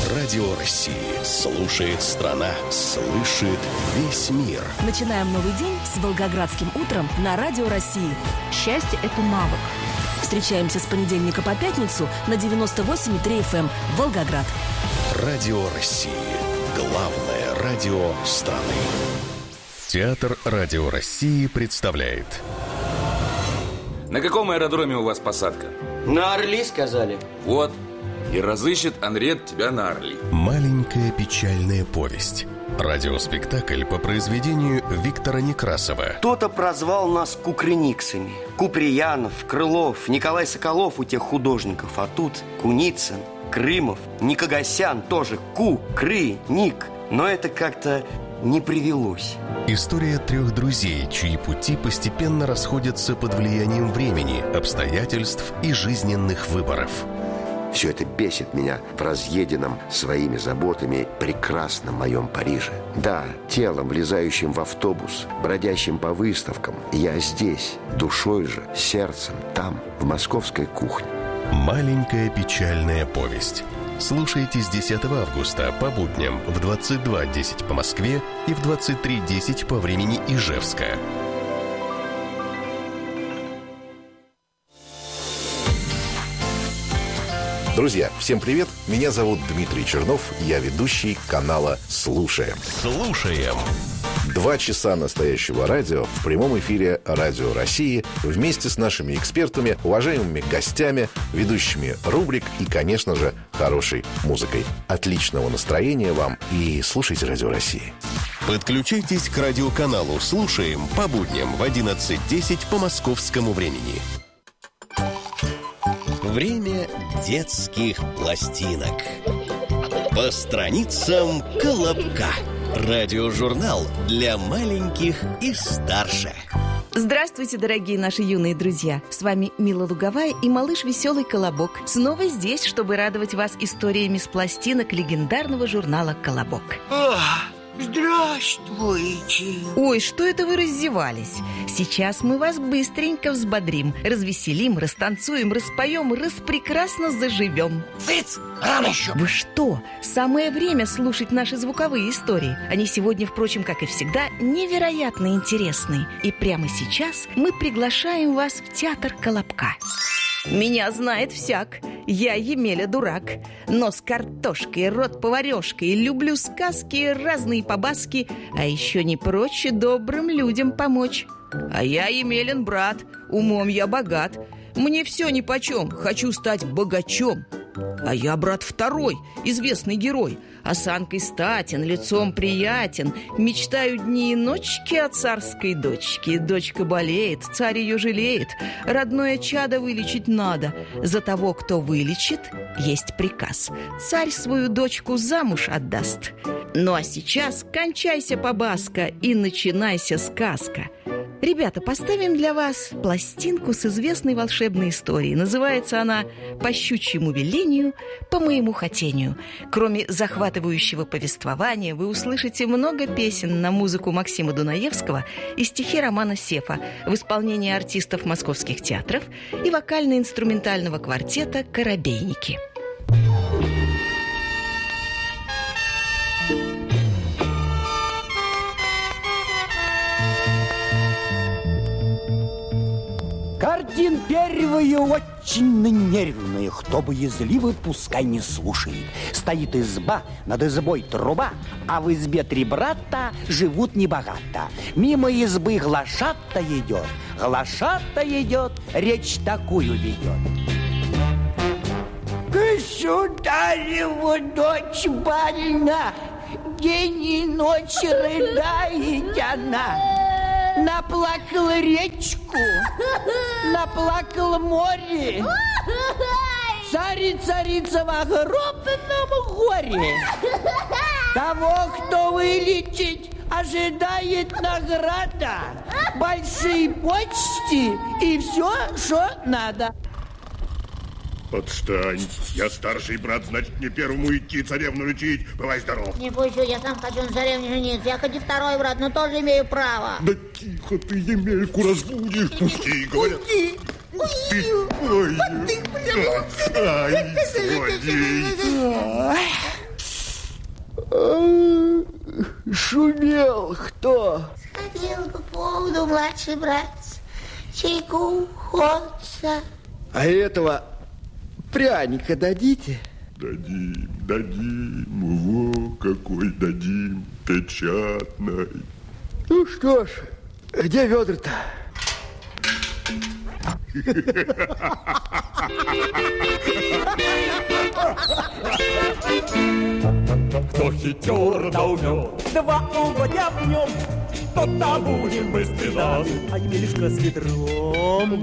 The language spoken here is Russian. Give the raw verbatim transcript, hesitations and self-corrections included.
Радио России. Слушает страна. Слышит весь мир. Начинаем новый день с Волгоградским утром на Радио России. Счастье – это навык. Встречаемся с понедельника по пятницу на девяносто восемь и три эф эм Волгоград. Радио России. Главное радио страны. Театр Радио России представляет. На каком аэродроме у вас посадка? На Орли, сказали. Вот. И разыщет Анрет тебя на Орли. Маленькая печальная повесть. Радиоспектакль по произведению Виктора Некрасова. Кто-то прозвал нас кукрыниксами. Куприянов, Крылов, Николай Соколов у тех художников. А тут Куницын, Крымов, Никогасян тоже. Ку, Кры, Ник. Но это как-то не привелось. История трех друзей, чьи пути постепенно расходятся под влиянием времени, обстоятельств и жизненных выборов. Все это бесит меня в разъеденном своими заботами прекрасном моем Париже. Да, телом, влезающим в автобус, бродящим по выставкам. Я здесь, душой же, сердцем, там, в московской кухне. Маленькая печальная повесть. Слушайте с десятого августа по будням в двадцать два десять по Москве и в двадцать три десять по времени Ижевска. Друзья, всем привет! Меня зовут Дмитрий Чернов, я ведущий канала «Слушаем». Слушаем. Два часа настоящего радио в прямом эфире Радио России вместе с нашими экспертами, уважаемыми гостями, ведущими рубрик и, конечно же, хорошей музыкой. Отличного настроения вам и слушайте Радио России. Подключайтесь к радиоканалу «Слушаем» по будням в одиннадцать десять по московскому времени. Время детских пластинок. По страницам Колобка. Радиожурнал для маленьких и старше. Здравствуйте, дорогие наши юные друзья. С вами Мила Луговая и малыш Веселый Колобок. Снова здесь, чтобы радовать вас историями с пластинок легендарного журнала «Колобок». Здравствуйте. Ой, что это вы раздевались? Сейчас мы вас быстренько взбодрим, развеселим, растанцуем, распоем, распрекрасно заживем. Цыц, рано еще. Вы что? Самое время слушать наши звуковые истории. Они сегодня, впрочем, как и всегда, невероятно интересные. И прямо сейчас мы приглашаем вас в театр Колобка. Меня знает всяк. Я Емеля дурак. Нос картошкой, рот поварешкой. Люблю сказки, разные побаски. А еще не прочь добрым людям помочь. А я Емелин брат, умом я богат. Мне все нипочем, хочу стать богачом. А я брат второй, известный герой. Осанкой статен, лицом приятен. Мечтаю дни и ночки о царской дочке. Дочка болеет, царь ее жалеет. Родное чадо вылечить надо. За того, кто вылечит, есть приказ. Царь свою дочку замуж отдаст. Ну а сейчас кончайся, побаска, и начинайся сказка. Ребята, поставим для вас пластинку с известной волшебной историей. Называется она «По щучьему велению, по моему хотению». Кроме захватывающего повествования, вы услышите много песен на музыку Максима Дунаевского и стихи Романа Сефа в исполнении артистов московских театров и вокально-инструментального квартета «Коробейники». Картин первые очень нервные. Кто боязливый, пускай не слушает. Стоит изба, над избой труба, а в избе три брата живут небогато. Мимо избы глашата идет, глашата идет, речь такую ведет. Государеву дочь больна, день и ночь рыдает она. Наплакала речку, наплакала море. Царь и царица в огромном горе. Того, кто вылечить, ожидает награда. Большие почти и все, что надо. Отстань. Я старший брат, значит, мне первому идти царевну лечить. Бывай здоров. Не пущу, я сам хочу на царевне жениться. Я хоть и второй брат, но тоже имею право. Да тихо ты, Емельку, разбудишь. Пусти, говорят. Пусти. Ты, ой, ай, злодей. шумел кто? Хотел по поводу, младший братец. Чайку хочется. А этого пряника дадите? Дадим, дадим, во какой дадим, печатный. Ну что ж, где ведра-то? Кто хитер да умен, два угодя в нем, тот табунин быстрый даст, а Емелька с ведром.